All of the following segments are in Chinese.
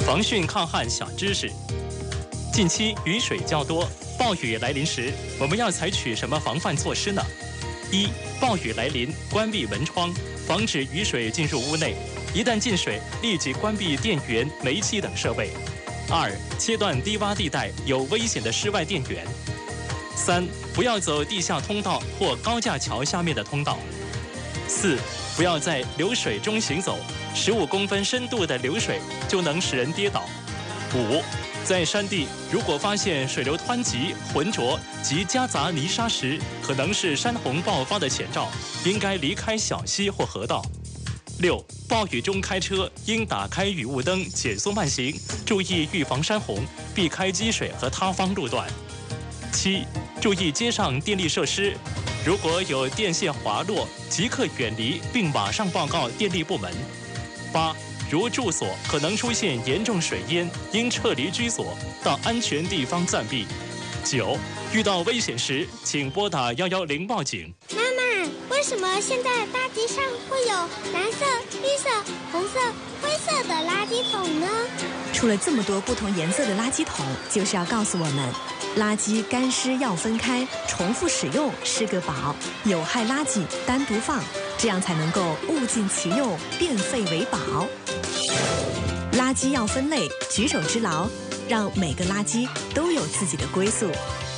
防汛抗旱小知识。近期雨水较多，暴雨来临时，我们要采取什么防范措施呢？一、暴雨来临，关闭门窗，防止雨水进入屋内。一旦进水，立即关闭电源、煤气等设备。二、切断低洼地带有危险的室外电源。三、不要走地下通道或高架桥下面的通道。四、不要在流水中行走，15公分深度的流水就能使人跌倒。五、在山地如果发现水流湍急、浑浊及夹杂泥沙时，可能是山洪爆发的前兆，应该离开小溪或河道。六、暴雨中开车应打开雨雾灯，减速慢行，注意预防山洪，避开积水和塌方路段。七、注意街上电力设施，如果有电线滑落，即刻远离并马上报告电力部门。八、如住所可能出现严重水淹，应撤离居所，到安全地方暂避。九、遇到危险时，请拨打110报警。 妈妈，为什么现在大街上会有蓝色、绿色、红色、灰色的垃圾桶呢？ 出了这么多不同颜色的垃圾桶，就是要告诉我们，垃圾干湿要分开，重复使用是个宝，有害垃圾单独放，这样才能够物尽其用，变废为宝。垃圾要分类，举手之劳，让每个垃圾都有自己的归宿。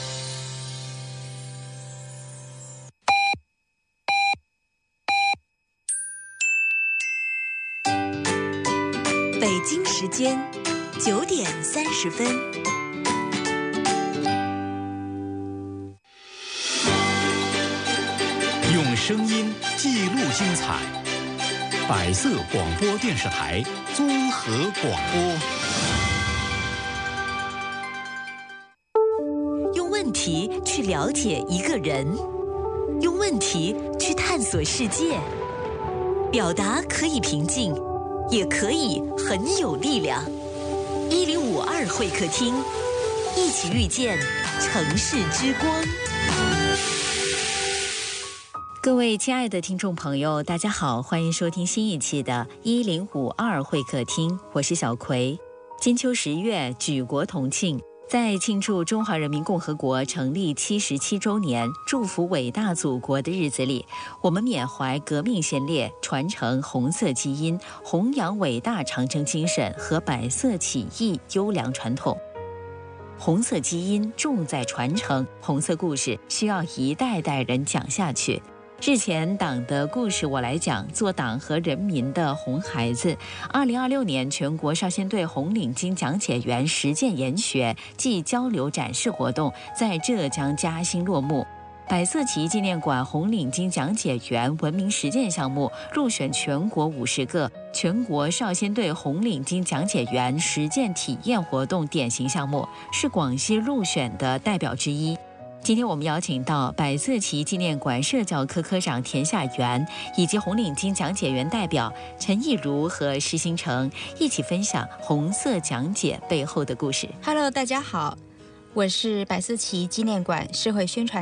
北京时间9点30分。 用声音记录精彩，百色广播电视台综合广播。 用问题去了解一个人，用问题去探索世界。表达可以平静，也可以很有力量。1052会客厅，一起遇见城市之光。各位亲爱的听众朋友，大家好，欢迎收听新一期的1052会客厅，我是小葵。金秋10月，举国同庆，在庆祝中华人民共和国成立77周年，祝福伟大祖国的日子里，我们缅怀革命先烈，传承红色基因，弘扬伟大长征精神和百色起义优良传统。红色基因重在传承，红色故事需要一代代人讲下去。日前党的故事我来讲，做党和人民的红孩子。2026年全国少先队红领巾讲解员实践研学暨交流展示活动在浙江嘉兴落幕。百色起义纪念馆红领巾讲解员文明实践项目入选全国50个全国少先队红领巾讲解员实践体验活动典型项目，是广西入选的代表之一。今天我们邀请到百色起义纪念馆社教科科长田夏元以及红领巾讲解员代表陈义如和施新成一起分享红色讲解背后的故事。 Hello， 大家好，我是百色起义纪念馆社会宣传